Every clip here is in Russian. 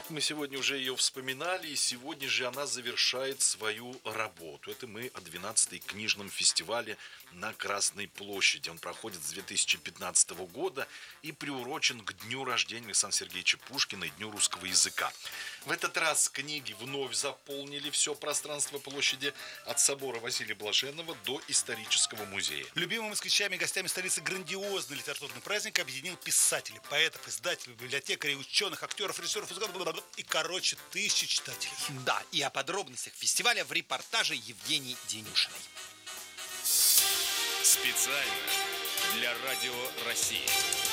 Мы сегодня уже ее вспоминали, и сегодня же она завершает свою работу. Это мы о 12-й книжном фестивале на Красной площади. Он проходит с 2015 года и приурочен к дню рождения Александра Сергеевича Пушкина и Дню русского языка. В этот раз книги вновь заполнили все пространство площади от собора Василия Блаженного до исторического музея. Любимыми москвичами и гостями столицы грандиозный литературный праздник объединил писателей, поэтов, издателей, библиотекарей, ученых, актеров, режиссеров и, короче, тысячи читателей. Да, и о подробностях фестиваля в репортаже Евгении Денюшиной. Специально для Радио России.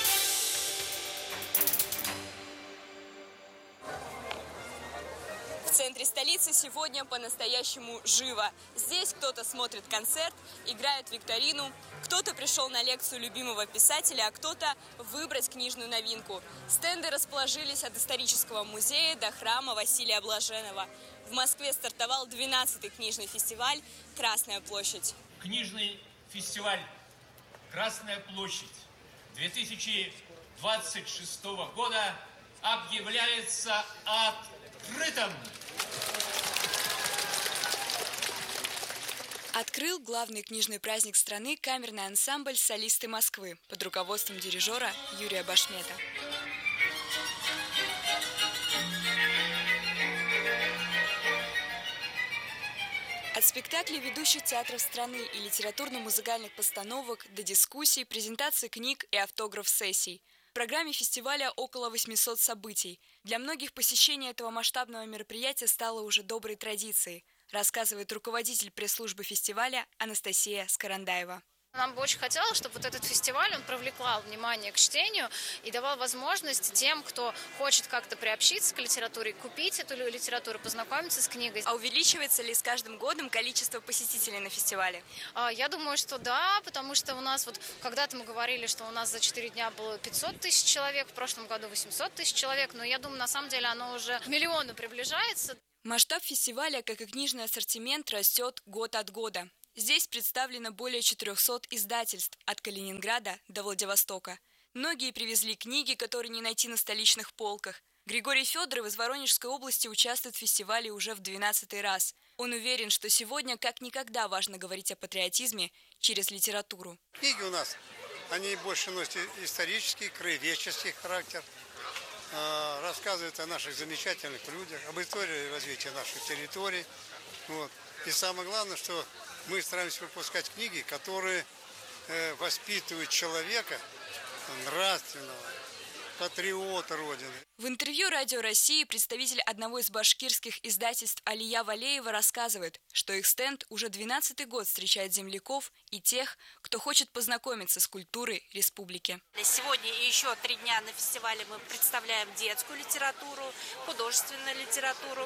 В центре столицы сегодня по-настоящему живо. Здесь кто-то смотрит концерт, играет викторину, кто-то пришел на лекцию любимого писателя, а кто-то выбрать книжную новинку. Стенды расположились от исторического музея до храма Василия Блаженного. В Москве стартовал 12-й книжный фестиваль «Красная площадь». Книжный фестиваль «Красная площадь» 2026 года объявляется открытым. Открыл главный книжный праздник страны камерный ансамбль «Солисты Москвы» под руководством дирижера Юрия Башмета. От спектаклей ведущих театров страны и литературно-музыкальных постановок до дискуссий, презентаций книг и автограф-сессий. В программе фестиваля около 800 событий. Для многих посещение этого масштабного мероприятия стало уже доброй традицией, рассказывает руководитель пресс-службы фестиваля Анастасия Скарандаева. Нам бы очень хотелось, чтобы вот этот фестиваль, он привлекал внимание к чтению и давал возможность тем, кто хочет как-то приобщиться к литературе, купить эту литературу, познакомиться с книгой. А увеличивается ли с каждым годом количество посетителей на фестивале? Я думаю, что да, потому что у нас вот когда-то мы говорили, что у нас за 4 дня было 500 тысяч человек, в прошлом году 800 тысяч человек, но я думаю, на самом деле оно уже к миллиону приближается. Масштаб фестиваля, как и книжный ассортимент, растет год от года. Здесь представлено более 400 издательств от Калининграда до Владивостока. Многие привезли книги, которые не найти на столичных полках. Григорий Федоров из Воронежской области участвует в фестивале уже в 12-й раз. Он уверен, что сегодня как никогда важно говорить о патриотизме через литературу. Книги у нас, они больше носят исторический, краеведческий характер. Рассказывают о наших замечательных людях, об истории развития наших территорий. Вот. И самое главное, что мы стараемся выпускать книги, которые воспитывают человека нравственного, патриота Родины. В интервью «Радио России» представитель одного из башкирских издательств Алия Валеева рассказывает, что их стенд уже 12-й год встречает земляков и тех, кто хочет познакомиться с культурой республики. Сегодня и еще 3 дня на фестивале мы представляем детскую литературу, художественную литературу,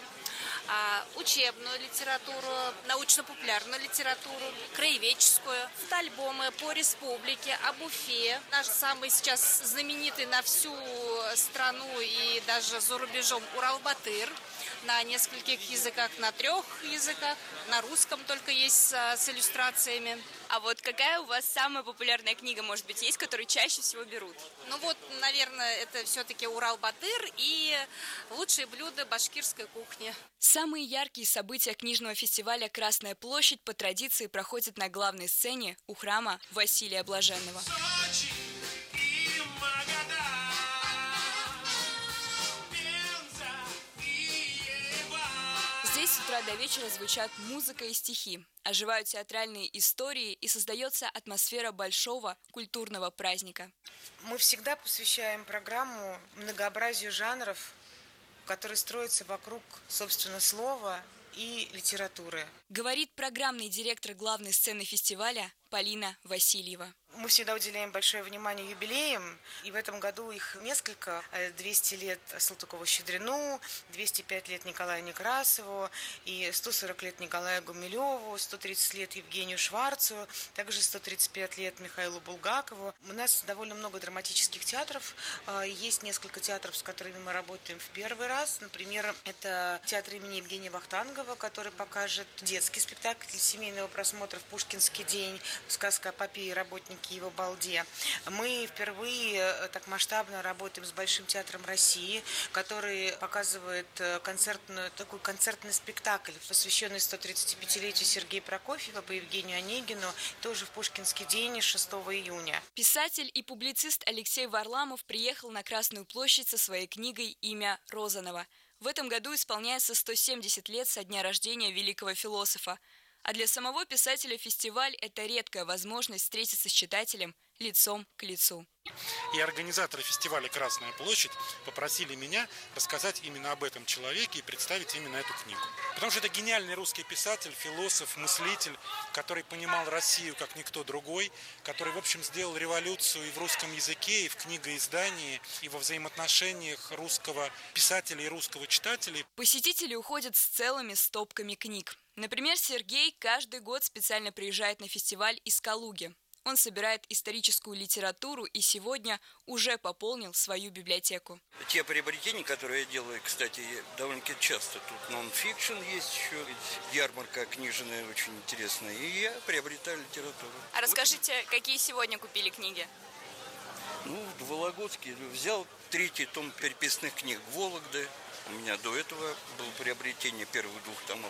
учебную литературу, научно-популярную литературу, краеведческую, фотоальбомы по республике, об Уфе. Наш самый сейчас знаменитый на всю страну и даже за рубежом Урал-Батыр на нескольких языках, на 3 языках, на русском только есть с иллюстрациями. А вот какая у вас самая популярная книга, может быть, есть, которую чаще всего берут? Ну вот, наверное, это все-таки Урал-Батыр и лучшие блюда башкирской кухни. Самые яркие события книжного фестиваля «Красная площадь» по традиции проходят на главной сцене у храма Василия Блаженного. Здесь с утра до вечера звучат музыка и стихи, оживают театральные истории и создается атмосфера большого культурного праздника. Мы всегда посвящаем программу многообразию жанров, которые строятся вокруг, собственно, слова и литературы. Говорит программный директор главной сцены фестиваля Полина Васильева. Мы всегда уделяем большое внимание юбилеям, и в этом году их несколько. 200 лет Салтыкову-Щедрину, 205 лет Николаю Некрасову, и 140 лет Николаю Гумилеву, 130 лет Евгению Шварцу, также 135 лет Михаилу Булгакову. У нас довольно много драматических театров. Есть несколько театров, с которыми мы работаем в первый раз. Например, это театр имени Евгения Вахтангова, который покажет детский спектакль семейного просмотра в Пушкинский день. сказка о попе и работнике его балде. Мы впервые так масштабно работаем с Большим театром России, который показывает такой концертный спектакль, посвященный 135-летию Сергея Прокофьева по Евгению Онегину, тоже в Пушкинский день 6 июня. Писатель и публицист Алексей Варламов приехал на Красную площадь со своей книгой «Имя Розанова». В этом году исполняется 170 лет со дня рождения великого философа. А для самого писателя фестиваль – это редкая возможность встретиться с читателем лицом к лицу. И организаторы фестиваля «Красная площадь» попросили меня рассказать именно об этом человеке и представить именно эту книгу. Потому что это гениальный русский писатель, философ, мыслитель, который понимал Россию как никто другой, который, в общем, сделал революцию и в русском языке, и в книгоиздании, и во взаимоотношениях русского писателя и русского читателя. Посетители уходят с целыми стопками книг. Например, Сергей каждый год специально приезжает на фестиваль из Калуги. Он собирает историческую литературу и сегодня уже пополнил свою библиотеку. Те приобретения, которые я делаю, кстати, довольно-таки часто. Тут нон-фикшн есть еще, ярмарка книжная очень интересная, и я приобретаю литературу. А расскажите, какие сегодня купили книги? В Вологодске взял 3-й том переписных книг Вологды. У меня до этого было приобретение первых 2 томов.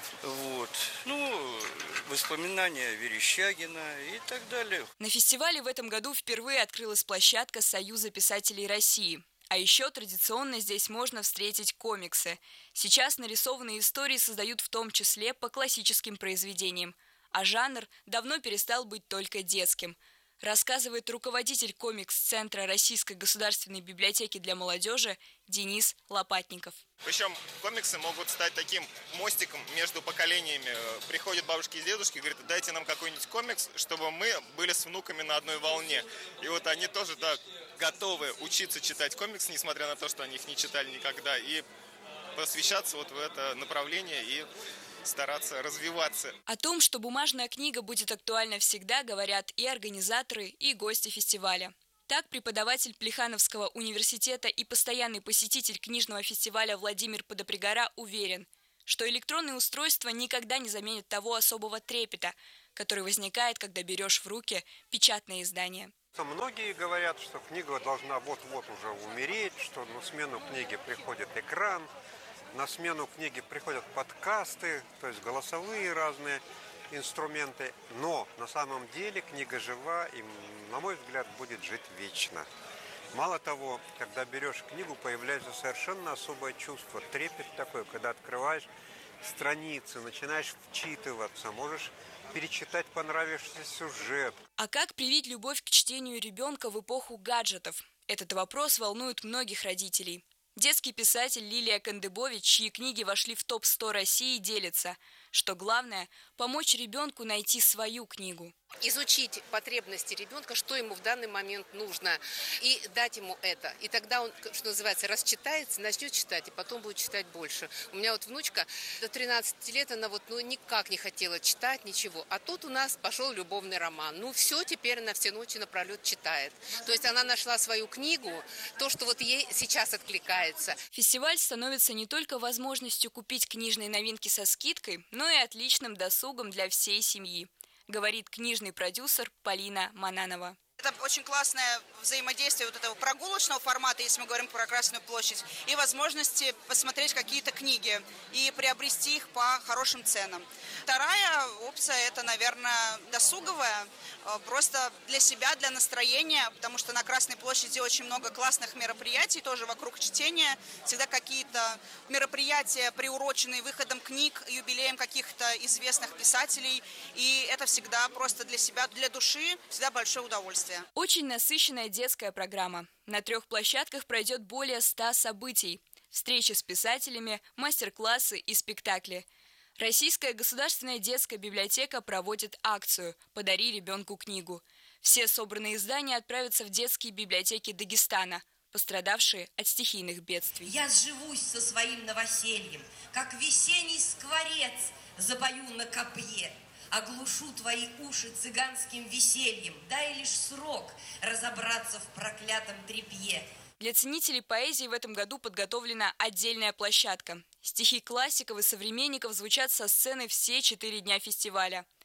Воспоминания Верещагина и так далее. На фестивале в этом году впервые открылась площадка Союза писателей России. А еще традиционно здесь можно встретить комиксы. Сейчас нарисованные истории создают в том числе по классическим произведениям. А жанр давно перестал быть только детским. Рассказывает руководитель комикс-центра Российской государственной библиотеки для молодежи Денис Лопатников. Причем комиксы могут стать таким мостиком между поколениями. Приходят бабушки и дедушки, говорят, дайте нам какой-нибудь комикс, чтобы мы были с внуками на одной волне. И вот они тоже готовы учиться читать комиксы, несмотря на то, что они их не читали никогда, и посвящаться в это направление и стараться развиваться. О том, что бумажная книга будет актуальна всегда, говорят и организаторы, и гости фестиваля. Так, преподаватель Плехановского университета и постоянный посетитель книжного фестиваля Владимир Подопригора уверен, что электронные устройства никогда не заменят того особого трепета, который возникает, когда берешь в руки печатное издание. Многие говорят, что книга должна вот-вот уже умереть, что на смену книге приходит экран, на смену книги приходят подкасты, то есть голосовые разные инструменты. Но на самом деле книга жива и, на мой взгляд, будет жить вечно. Мало того, когда берешь книгу, появляется совершенно особое чувство, трепет такой, когда открываешь страницы, начинаешь вчитываться, можешь перечитать понравившийся сюжет. А как привить любовь к чтению ребенка в эпоху гаджетов? Этот вопрос волнует многих родителей. Детский писатель Лилия Кандыбович, чьи книги вошли в топ-100 России, делится, что главное – помочь ребенку найти свою книгу. Изучить потребности ребенка, что ему в данный момент нужно, и дать ему это. И тогда он, что называется, расчитается, начнет читать, и потом будет читать больше. У меня внучка до 13 лет, она никак не хотела читать, ничего. А тут у нас пошел любовный роман. Все, теперь она все ночи напролет читает. То есть она нашла свою книгу, то, что ей сейчас откликается. Фестиваль становится не только возможностью купить книжные новинки со скидкой, но и отличным досугом для всей семьи, говорит книжный продюсер Полина Мананова. Это очень классное взаимодействие этого прогулочного формата, если мы говорим про Красную площадь, и возможности посмотреть какие-то книги и приобрести их по хорошим ценам. Вторая опция – это, наверное, досуговая, просто для себя, для настроения, потому что на Красной площади очень много классных мероприятий, тоже вокруг чтения. Всегда какие-то мероприятия, приуроченные выходом книг, юбилеем каких-то известных писателей, и это всегда просто для себя, для души, всегда большое удовольствие. Очень насыщенная детская программа. На 3 площадках пройдет более 100 событий. Встречи с писателями, мастер-классы и спектакли. Российская государственная детская библиотека проводит акцию «Подари ребенку книгу». Все собранные издания отправятся в детские библиотеки Дагестана, пострадавшие от стихийных бедствий. Я сживусь со своим новосельем, как весенний скворец запою на копье. Оглушу твои уши цыганским весельем, дай лишь срок разобраться в проклятом тряпье. Для ценителей поэзии в этом году подготовлена отдельная площадка. Стихи классиков и современников звучат со сцены все 4 дня фестиваля.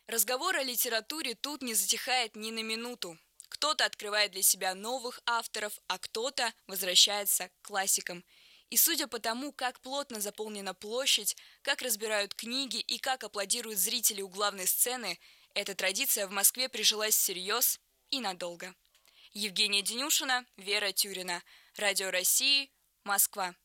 Разговор о литературе тут не затихает ни на минуту. Кто-то открывает для себя новых авторов, а кто-то возвращается к классикам. И судя по тому, как плотно заполнена площадь, как разбирают книги и как аплодируют зрители у главной сцены, эта традиция в Москве прижилась всерьез и надолго. Евгения Денюшина, Вера Тюрина. Радио России, Москва.